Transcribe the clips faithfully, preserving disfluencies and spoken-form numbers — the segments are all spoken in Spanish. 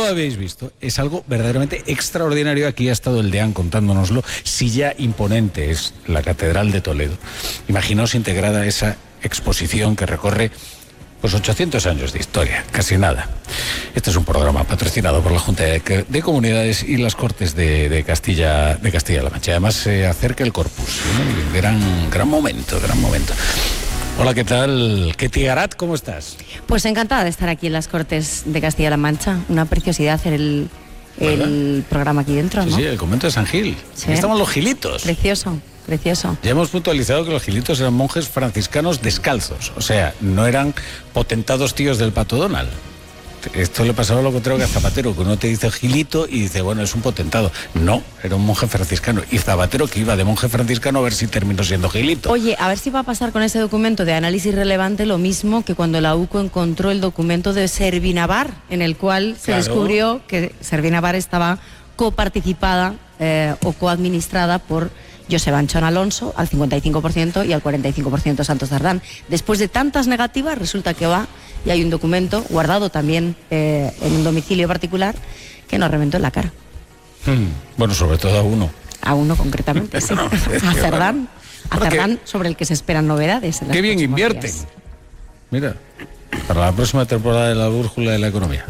lo habéis visto, es algo verdaderamente extraordinario. Aquí ha estado el deán contándonoslo. Si ya imponente es la Catedral de Toledo, imaginaos integrada esa exposición que recorre pues ochocientos años de historia, casi nada. Este es un programa patrocinado por la Junta de, de Comunidades y las Cortes de, de Castilla de Castilla-La Mancha. Además se acerca el Corpus, ¿no? gran, gran momento, gran momento. Hola, ¿qué tal? Ketty Garat, ¿cómo estás? Pues encantada de estar aquí en las Cortes de Castilla-La Mancha. Una preciosidad hacer el, el programa aquí dentro, ¿no? Sí, sí, el convento de San Gil. Sí. Aquí estamos los gilitos. Precioso, precioso. Ya hemos puntualizado que los gilitos eran monjes franciscanos descalzos. O sea, no eran potentados tíos del Pato Donald. Esto le pasaba lo contrario que a Zapatero, que uno te dice gilito y dice, bueno, es un potentado. No, era un monje franciscano. Y Zapatero, que iba de monje franciscano, a ver si terminó siendo gilito. Oye, a ver si va a pasar con ese documento de análisis relevante lo mismo que cuando la U C O encontró el documento de Servinavar, en el cual se Claro. descubrió que Servinavar estaba coparticipada eh, o coadministrada por Joseba Anchón Alonso al cincuenta y cinco por ciento y al cuarenta y cinco por ciento Santos Cerdán. Después de tantas negativas, resulta que va y hay un documento guardado también eh, en un domicilio particular que nos reventó en la cara. Hmm, Bueno, sobre todo a uno. A uno concretamente, sí. No, es A que, Cerdán, a Porque- Cerdán sobre el que se esperan novedades. En los Qué bien próximos invierten. días. Mira, para la próxima temporada de La Brújula de la Economía.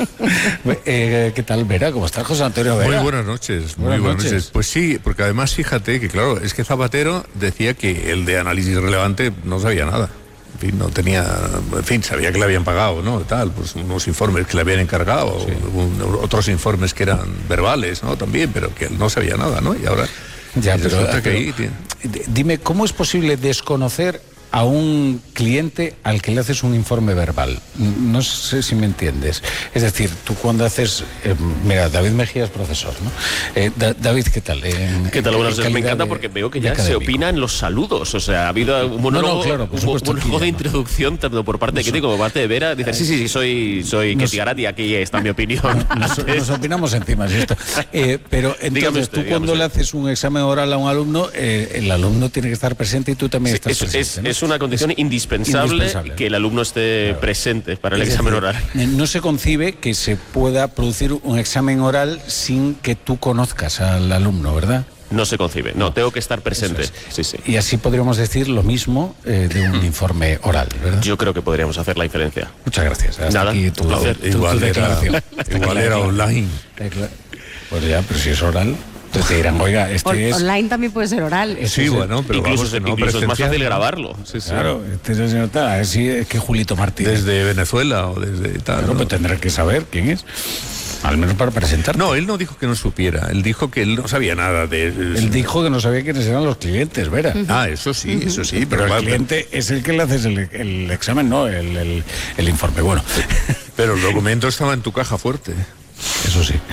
eh, ¿Qué tal, Vera? ¿Cómo estás, José Antonio Vera? Muy buenas noches, muy Buenas buenas, noches. noches. Pues sí, porque además fíjate que, claro, es que Zapatero decía que el de análisis relevante no sabía nada. En fin, no tenía, en fin, sabía que le habían pagado, ¿no? Tal, pues unos informes que le habían encargado, Sí. un- otros informes que eran verbales, ¿no? También, pero que él no sabía nada, ¿no? Y ahora Ya, y pero, resulta que pero- ahí tiene- d- dime, ¿cómo es posible desconocer a un cliente al que le haces un informe verbal? No sé si me entiendes. Es decir, tú cuando haces... eh, mira, David Mejía es profesor, ¿no? Eh, Da- David, ¿qué tal? En- ¿Qué tal? en Buenas noches. Me calidad encanta de- porque veo que de ya se académico. opina en los saludos. O sea, ha habido un monólogo, No, no, claro, por un supuesto, monólogo aquí de ya, ¿no? introducción tanto por parte de Ketty como por parte de Vera. Dice, sí, sí, sí, soy, soy Nos- Ketty Garat y aquí está mi opinión. Nos, nos opinamos encima de esto. Eh, pero Dígame entonces, usted, tú dígame cuando usted. le haces un examen oral a un alumno, eh, el alumno tiene que estar presente y tú también Sí, estás es, presente, es- ¿no? es una condición indispensable, indispensable, ¿no? que el alumno esté Claro. presente para el Es examen decir, oral. eh, No se concibe que se pueda producir un examen oral sin que tú conozcas al alumno, ¿verdad? No se concibe. No, tengo que estar presente. Eso Sí, sí. Y así podríamos decir lo mismo eh, de un informe oral, ¿verdad? Yo creo que podríamos hacer la diferencia. Muchas gracias. Hasta Nada, aquí un tu, placer. tu- tu igual era, declaración. Hasta igual aquí la era declaración. online. Decla- Pues ya, pero si es oral, entonces te dirán, oiga, este On- es... Online también puede ser oral. Eso Sí, es- bueno, pero incluso vamos, que no, incluso es más presencial, fácil ¿no? grabarlo. Sí, sí. Claro, este es el señor tal, a ver si es que Julito Martínez. Desde Venezuela o desde tal. Claro, ¿no? pues tendrá que saber quién es. Al menos para presentar. No, él no dijo que no supiera, él dijo que él no sabía nada de... Él dijo que no sabía quiénes eran los clientes, Vera. Ah, eso sí, eso sí, Pero pero, el claro, cliente es el que le haces el, el examen, no el, el, el informe. Bueno, pero el documento estaba en tu caja fuerte. eso sí.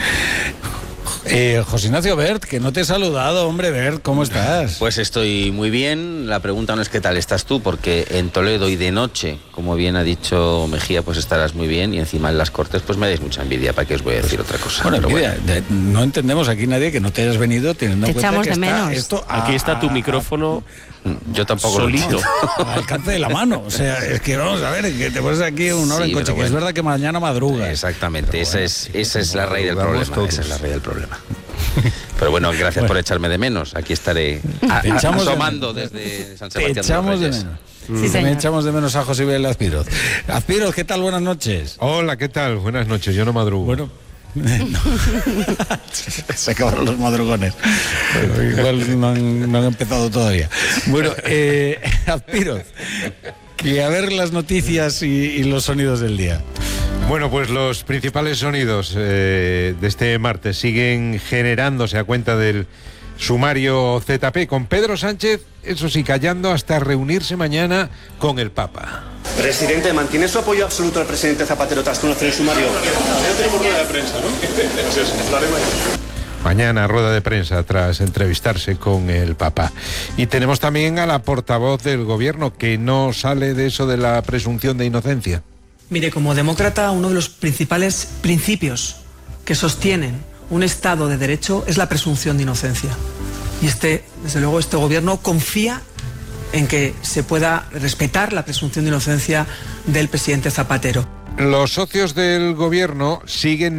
Eh, José Ignacio Bert, que no te he saludado, hombre, Bert, ¿cómo estás? Pues estoy muy bien. La pregunta no es qué tal estás tú, porque en Toledo y de noche, como bien ha dicho Mejía, pues estarás muy bien, y encima en las Cortes pues me dais mucha envidia. ¿Para qué os voy a decir otra cosa? Bueno, Pero mira, de- no entendemos aquí nadie que no te hayas venido teniendo Te en cuenta echamos que de está menos. esto a- Aquí está tu a- micrófono yo tampoco lo solito. entiendo. al alcance de la mano. O sea, es que vamos a ver, que te pones aquí una hora Sí, en coche, pero que es bueno. verdad que mañana madruga. Exactamente, Pero esa bueno, es, sí, esa es la raíz del madrugamos problema. todos. Esa es la raíz del problema. Pero bueno, gracias Bueno. por echarme de menos. Aquí estaré a- Te a- echamos de asomando menos. desde San Te Sebastián de los echamos de Reyes. menos. Sí, También señor. echamos de menos a José Miguel Azpiroz. Azpiroz, ¿qué tal? Buenas noches. Hola, ¿qué tal? Buenas noches, yo no madrugo. Bueno, no. Se acabaron los madrugones. Pero igual no han, no han empezado todavía. Bueno, eh, Azpiroz, que a ver las noticias y, y los sonidos del día. Bueno, pues los principales sonidos eh, de este martes siguen generándose a cuenta del sumario Z P, con Pedro Sánchez, eso sí, callando hasta reunirse mañana con el Papa. Presidente, ¿mantiene su apoyo absoluto al presidente Zapatero tras conocer el sumario? Mañana rueda de prensa tras entrevistarse con el Papa. Y tenemos también a la portavoz del gobierno, que no sale de eso de la presunción de inocencia. Mire, como demócrata, uno de los principales principios que sostienen un Estado de Derecho es la presunción de inocencia. Y este, desde luego, este gobierno confía en que se pueda respetar la presunción de inocencia del presidente Zapatero. Los socios del gobierno siguen